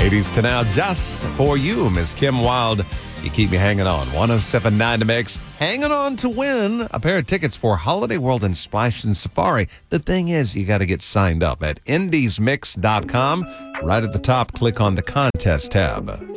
80s to now, just for you, Miss Kim Wilde. You keep me hanging on. 107.9 The Mix. Hanging on to win a pair of tickets for Holiday World and Splash and Safari. The thing is, you got to get signed up at indiesmix.com. Right at the top, click on the contest tab.